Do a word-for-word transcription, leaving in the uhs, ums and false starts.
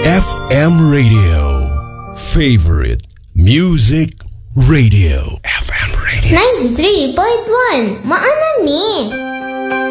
F M Radio. Favorite Music Radio. F M Radio. ninety-three point one Maanani.